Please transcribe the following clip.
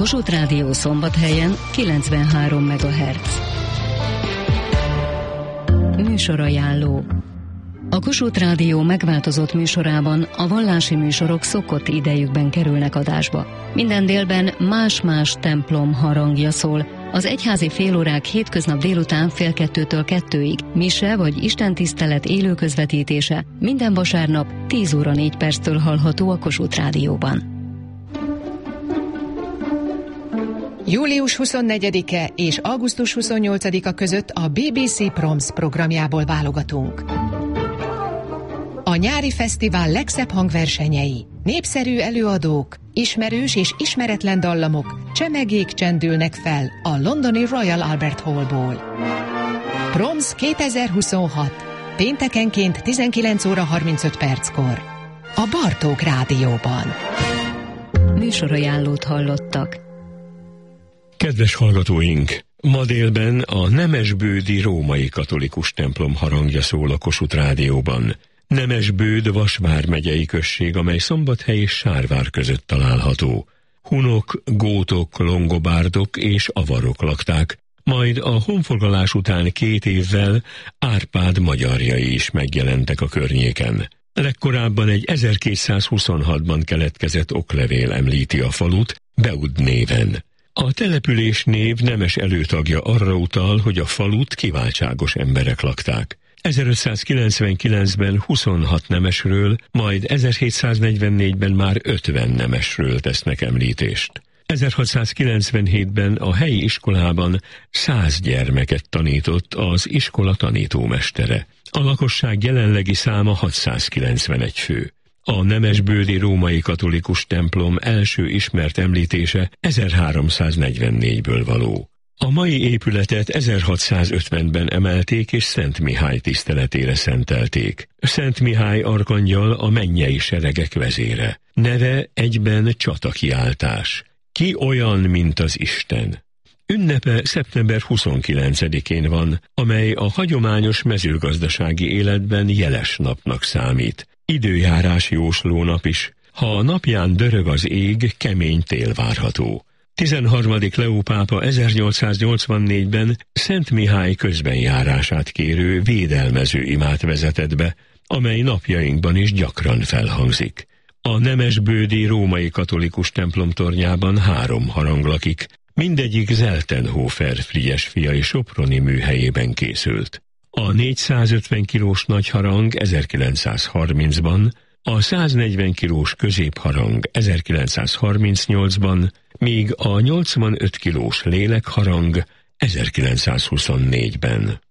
Kossuth Rádió Szombathelyen 93 MHz. Műsorajánló. A Kossuth Rádió megváltozott műsorában a vallási műsorok szokott idejükben kerülnek adásba. Minden délben más-más templom harangja szól. Az egyházi félórák hétköznap délután 12-től 2-ig, mise vagy istentisztelet élő közvetítése minden vasárnap 10 óra 4 perctől hallható a Kossuth Rádióban. Július 24-e és augusztus 28-a között a BBC Proms programjából válogatunk. A nyári fesztivál legszebb hangversenyei, népszerű előadók, ismerős és ismeretlen dallamok, csemegék csendülnek fel a londoni Royal Albert Hallból. Proms 2026. Péntekenként 19 óra 35 perckor. A Bartók Rádióban. Műsorajánlót hallottak. Kedves hallgatóink! Ma délben a Nemesbődi római katolikus templom harangja szól a Kossuth Rádióban. Nemesbőd Vas vármegyei község, amely Szombathely és Sárvár között található. Hunok, gótok, longobárdok és avarok lakták, majd a honfoglalás után 2 évvel Árpád magyarjai is megjelentek a környéken. Legkorábban egy 1226-ban keletkezett oklevél említi a falut Beud néven. A település név nemes előtagja arra utal, hogy a falut kiváltságos emberek lakták. 1599-ben 26 nemesről, majd 1744-ben már 50 nemesről tesznek említést. 1697-ben a helyi iskolában 100 gyermeket tanított az iskola tanítómestere. A lakosság jelenlegi száma 691 fő. A Nemesbődi római katolikus templom első ismert említése 1344-ből való. A mai épületet 1650-ben emelték és Szent Mihály tiszteletére szentelték. Szent Mihály arkangyal a mennyei seregek vezére. Neve egyben csatakiáltás. Ki olyan, mint az Isten? Ünnepe szeptember 29-én van, amely a hagyományos mezőgazdasági életben jeles napnak számít. Időjárás jósló nap is, ha a napján dörög az ég, kemény tél várható. 13. Leó pápa 1884-ben Szent Mihály közbenjárását kérő védelmező imát vezetett be, amely napjainkban is gyakran felhangzik. A Nemesbődi római katolikus templom tornyában 3 harang lakik, mindegyik Zeltenhofer Frigyes fiai soproni műhelyében készült. A 450 kilós nagy harang 1930-ban, a 140 kilós középharang 1938-ban, míg a 85 kilós lélekharang 1924-ben.